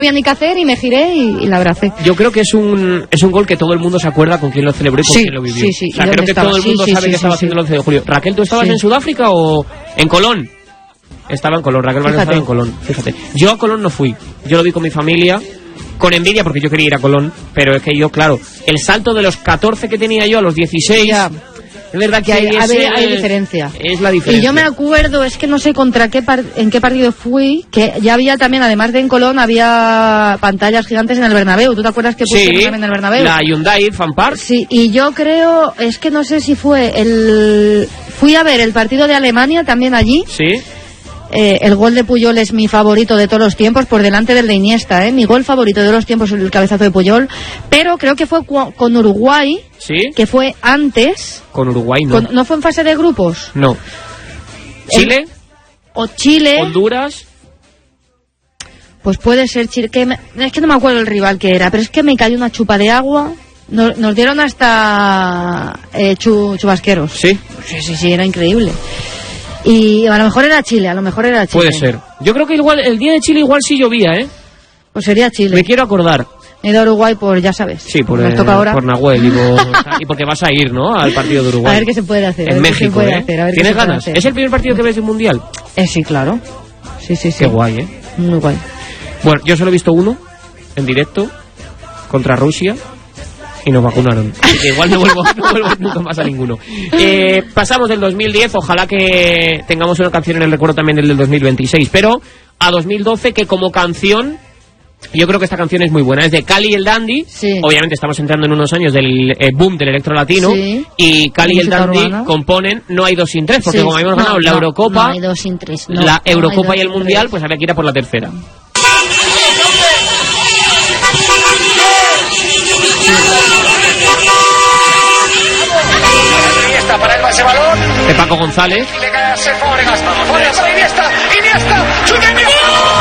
había ni que hacer y me giré y la abracé. Yo creo que es un gol que todo el mundo se acuerda con quién lo celebró y por quién lo vivió. Sí. O sea, creo que todo el mundo sabe que estaba haciendo el 11 de julio. Raquel, ¿tú estabas en Sudáfrica o en Colón? Estaba en Colón, Raquel Valencia estaba en Colón, fíjate. Yo a Colón no fui, yo lo vi con mi familia, con envidia porque yo quería ir a Colón, pero es que yo, claro, el salto de los 14 que tenía yo a los 16... Ya. Es verdad que hay diferencia. Es la diferencia. Y yo me acuerdo, es que no sé en qué partido fui, que ya había también, además de en Colón, había pantallas gigantes en el Bernabéu. ¿Tú te acuerdas que pusieron también en el Bernabéu? La Hyundai Fan Park. Sí, y yo creo, es que no sé si fui a ver el partido de Alemania también allí. Sí. El gol de Puyol es mi favorito de todos los tiempos, por delante del de Iniesta, mi gol favorito de los tiempos es el cabezazo de Puyol, pero creo que fue con Uruguay, ¿sí? Que fue antes. Con Uruguay no. ¿No fue en fase de grupos? No. ¿Chile? ¿O Chile? ¿Honduras? Pues puede ser Chile, es que no me acuerdo el rival que era, pero es que me cayó una chupa de agua, nos dieron hasta chubasqueros. ¿Sí? Sí, era increíble. Y a lo mejor era Chile, Puede ser. Yo creo que igual el día de Chile igual sí llovía, Pues sería Chile. Me quiero acordar. He ido a Uruguay ya sabes. Sí, por Nahuel y porque vas a ir, ¿no? Al partido de Uruguay. A ver qué se puede hacer. En México, ¿Tienes ganas? ¿Es el primer partido que ves del Mundial? Sí, claro. Sí. Qué guay, Muy guay. Bueno, yo solo he visto uno en directo contra Rusia. Y nos vacunaron. Igual no vuelvo nunca más a ninguno. Pasamos del 2010, ojalá que tengamos una canción en el recuerdo también del 2026. Pero a 2012, que como canción, yo creo que esta canción es muy buena. Es de Cali y el Dandy. Sí. Obviamente estamos entrando en unos años del boom del electro latino. Sí. Y Cali y el Dandy componen No hay dos sin tres, porque como habíamos ganado la Eurocopa, no hay dos sin tres, la Eurocopa y el Mundial, pues había que ir a por la tercera. Para el ese balón de Paco González. Y le cae a Sergio Fábregas. Iniesta. ¡Chute!